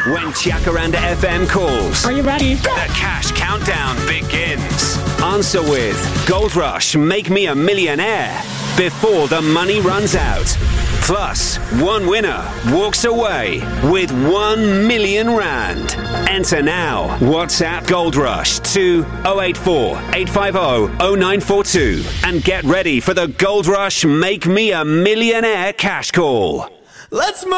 When Jacaranda FM calls. Are you ready? The cash countdown begins. Answer with Gold Rush, Make Me a Millionaire before the money runs out. Plus, one winner walks away with 1 million rand. Enter now. WhatsApp Gold Rush to 084 850 0942 and get ready for the Gold Rush Make Me a Millionaire cash call. Let's move.